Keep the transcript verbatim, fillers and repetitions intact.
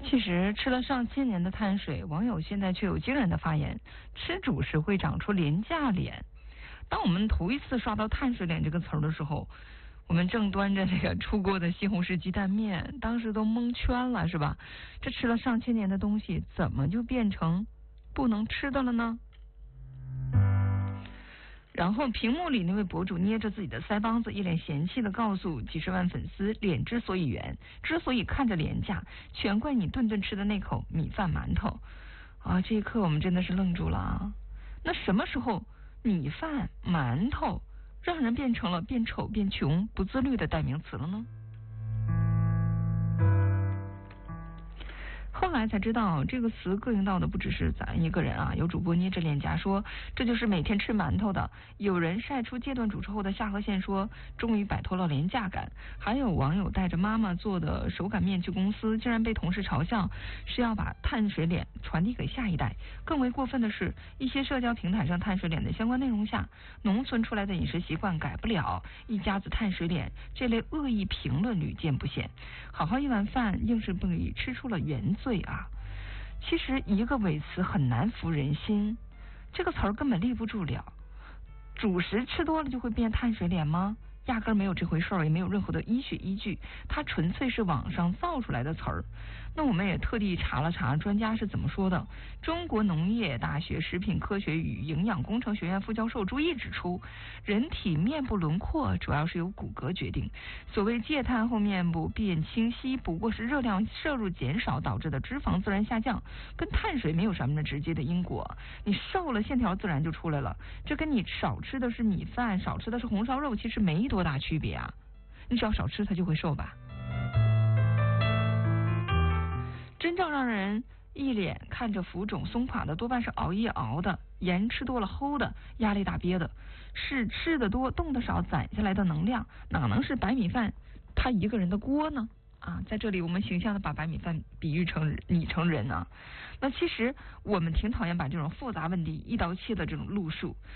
其实吃了上千年的碳水，网友现在却有惊人的发言：吃主食会长出廉价脸。当我们头一次刷到碳水脸这个词儿的时候，我们正端着这个出锅的西红柿鸡蛋面，当时都蒙圈了，是吧？这吃了上千年的东西，怎么就变成不能吃的了呢？然后屏幕里那位博主捏着自己的腮帮子，一脸嫌弃的告诉几十万粉丝，脸之所以圆，之所以看着廉价，全怪你顿顿吃的那口米饭馒头啊！这一刻我们真的是愣住了啊！那什么时候米饭馒头让人变成了变丑变穷不自律的代名词了呢？后来才知道，这个词膈应到的不只是咱一个人啊！有主播捏着脸颊说，这就是每天吃馒头的；有人晒出戒断主吃后的下颌线，说终于摆脱了廉价感；还有网友带着妈妈做的手擀面去公司，竟然被同事嘲笑是要把碳水脸传递给下一代。更为过分的是，一些社交平台上碳水脸的相关内容下，农村出来的饮食习惯改不了，一家子碳水脸这类恶意评论屡见不鲜。好好一碗饭，硬是被吃出了原罪啊！其实一个伪词很难服人心，这个词儿根本立不住了。主食吃多了就会变碳水脸吗？压根儿没有这回事儿，也没有任何的医学依据，它纯粹是网上造出来的词儿。那我们也特地查了查专家是怎么说的。中国农业大学食品科学与营养工程学院副教授朱毅指出，人体面部轮廓主要是由骨骼决定，所谓戒碳后面部变清晰，不过是热量摄入减少导致的脂肪自然下降，跟碳水没有什么直接的因果。你瘦了，线条自然就出来了，这跟你少吃的是米饭，少吃的是红烧肉，其实没多大区别啊。你只要少吃，它就会瘦吧。真正让人一脸看着浮肿松垮的，多半是熬夜熬的，盐吃多了齁的，压力大憋的，是吃的多动的少攒下来的能量，哪能是白米饭他一个人的锅呢？啊，在这里我们形象的把白米饭比喻成拟成人啊。那其实我们挺讨厌把这种复杂问题一刀切的这种路数。